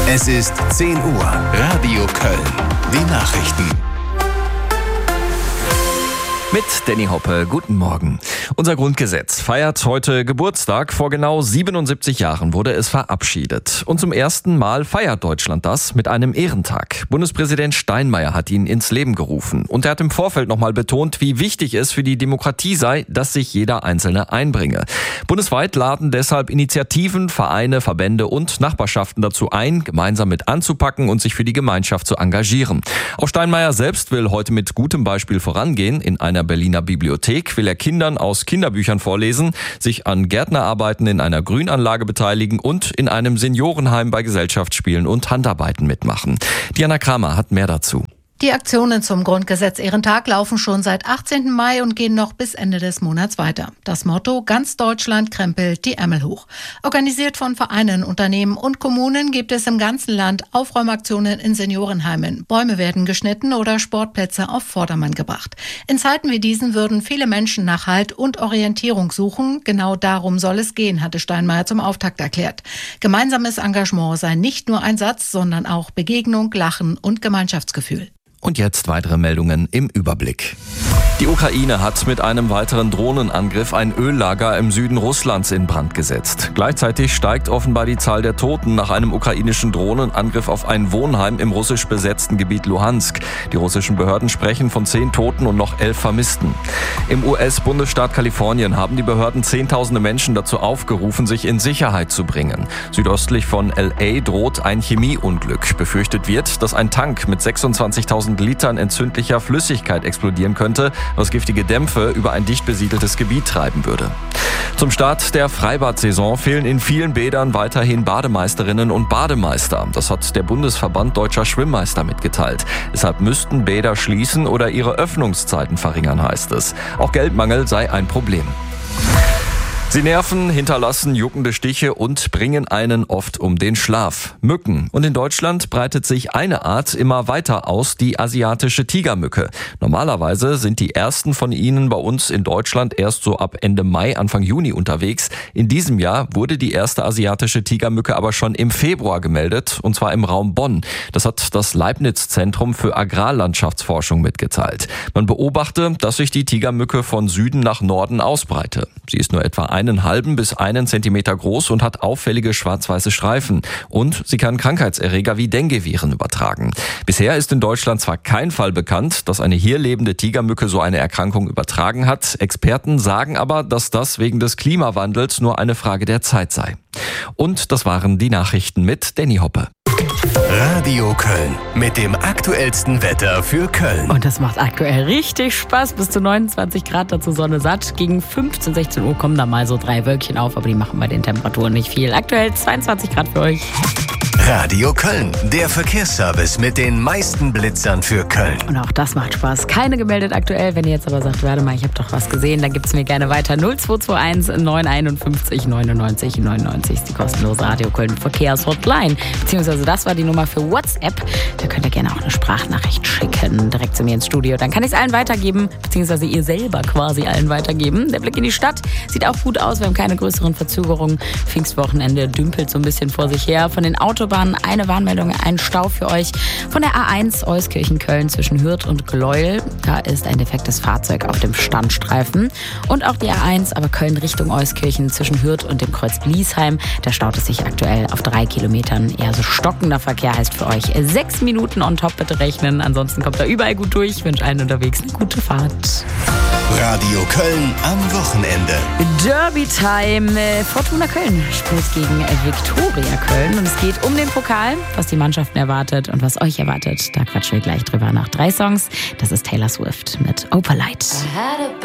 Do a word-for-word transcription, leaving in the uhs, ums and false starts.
Es ist zehn Uhr. Radio Köln. Die Nachrichten. Mit Danny Hoppe, guten Morgen. Unser Grundgesetz feiert heute Geburtstag. Vor genau siebenundsiebzig Jahren wurde es verabschiedet. Und zum ersten Mal feiert Deutschland das mit einem Ehrentag. Bundespräsident Steinmeier hat ihn ins Leben gerufen. Und er hat im Vorfeld nochmal betont, wie wichtig es für die Demokratie sei, dass sich jeder Einzelne einbringe. Bundesweit laden deshalb Initiativen, Vereine, Verbände und Nachbarschaften dazu ein, gemeinsam mit anzupacken und sich für die Gemeinschaft zu engagieren. Auch Steinmeier selbst will heute mit gutem Beispiel vorangehen. In einer Berliner Bibliothek will er Kindern aus Kinderbüchern vorlesen, sich an Gärtnerarbeiten in einer Grünanlage beteiligen und in einem Seniorenheim bei Gesellschaftsspielen und Handarbeiten mitmachen. Diana Kramer hat mehr dazu. Die Aktionen zum Grundgesetz-Ehrentag laufen schon seit achtzehnten Mai und gehen noch bis Ende des Monats weiter. Das Motto: Ganz Deutschland krempelt die Ärmel hoch. Organisiert von Vereinen, Unternehmen und Kommunen gibt es im ganzen Land Aufräumaktionen in Seniorenheimen. Bäume werden geschnitten oder Sportplätze auf Vordermann gebracht. In Zeiten wie diesen würden viele Menschen nach Halt und Orientierung suchen. Genau darum soll es gehen, hatte Steinmeier zum Auftakt erklärt. Gemeinsames Engagement sei nicht nur ein Satz, sondern auch Begegnung, Lachen und Gemeinschaftsgefühl. Und jetzt weitere Meldungen im Überblick. Die Ukraine hat mit einem weiteren Drohnenangriff ein Öllager im Süden Russlands in Brand gesetzt. Gleichzeitig steigt offenbar die Zahl der Toten nach einem ukrainischen Drohnenangriff auf ein Wohnheim im russisch besetzten Gebiet Luhansk. Die russischen Behörden sprechen von zehn Toten und noch elf Vermissten. Im U S-Bundesstaat Kalifornien haben die Behörden Zehntausende Menschen dazu aufgerufen, sich in Sicherheit zu bringen. Südöstlich von L A droht ein Chemieunglück. Befürchtet wird, dass ein Tank mit sechsundzwanzigtausend Litern entzündlicher Flüssigkeit explodieren könnte, was giftige Dämpfe über ein dicht besiedeltes Gebiet treiben würde. Zum Start der Freibad-Saison fehlen in vielen Bädern weiterhin Bademeisterinnen und Bademeister. Das hat der Bundesverband Deutscher Schwimmmeister mitgeteilt. Deshalb müssten Bäder schließen oder ihre Öffnungszeiten verringern, heißt es. Auch Geldmangel sei ein Problem. Sie nerven, hinterlassen juckende Stiche und bringen einen oft um den Schlaf. Mücken. Und in Deutschland breitet sich eine Art immer weiter aus, die asiatische Tigermücke. Normalerweise sind die ersten von ihnen bei uns in Deutschland erst so ab Ende Mai, Anfang Juni unterwegs. In diesem Jahr wurde die erste asiatische Tigermücke aber schon im Februar gemeldet, und zwar im Raum Bonn. Das hat das Leibniz-Zentrum für Agrarlandschaftsforschung mitgeteilt. Man beobachte, dass sich die Tigermücke von Süden nach Norden ausbreite. Sie ist nur etwa einen halben bis einen Zentimeter groß und hat auffällige schwarz-weiße Streifen. Und sie kann Krankheitserreger wie Dengue-Viren übertragen. Bisher ist in Deutschland zwar kein Fall bekannt, dass eine hier lebende Tigermücke so eine Erkrankung übertragen hat. Experten sagen aber, dass das wegen des Klimawandels nur eine Frage der Zeit sei. Und das waren die Nachrichten mit Danny Hoppe. Radio Köln mit dem aktuellsten Wetter für Köln. Und das macht aktuell richtig Spaß. Bis zu neunundzwanzig Grad, dazu Sonne satt. Gegen fünfzehn, sechzehn Uhr kommen da mal so drei Wölkchen auf, aber die machen bei den Temperaturen nicht viel. Aktuell zweiundzwanzig Grad für euch. Radio Köln, der Verkehrsservice mit den meisten Blitzern für Köln. Und auch das macht Spaß. Keine gemeldet aktuell. Wenn ihr jetzt aber sagt, warte mal, ich habe doch was gesehen, dann gibt's mir gerne weiter. null zwei zwei eins neun einundfünfzig neunundneunzig neunundneunzig ist die kostenlose Radio Köln Verkehrshotline. Beziehungsweise das war die Nummer für WhatsApp. Da könnt ihr gerne auch eine Sprachnachricht schicken, direkt zu mir ins Studio. Dann kann ich es allen weitergeben, beziehungsweise ihr selber quasi allen weitergeben. Der Blick in die Stadt sieht auch gut aus. Wir haben keine größeren Verzögerungen. Pfingstwochenende dümpelt so ein bisschen vor sich her. Von den Autobahnen eine Warnmeldung, ein Stau für euch. Von der A eins Euskirchen-Köln zwischen Hürth und Gleuel. Da ist ein defektes Fahrzeug auf dem Standstreifen. Und auch die A eins, aber Köln Richtung Euskirchen zwischen Hürth und dem Kreuz Bliesheim. Da staut es sich aktuell auf drei Kilometern. Eher so stockender Verkehr heißt für euch sechs Minuten on top bitte rechnen. Ansonsten kommt da überall gut durch. Ich wünsche allen unterwegs eine gute Fahrt. Radio Köln am Wochenende. Derby Time. Fortuna Köln spielt gegen Viktoria Köln. Und es geht um den Pokal, was die Mannschaften erwartet und was euch erwartet. Da quatschen wir gleich drüber nach drei Songs. Das ist Taylor Swift mit Opalite.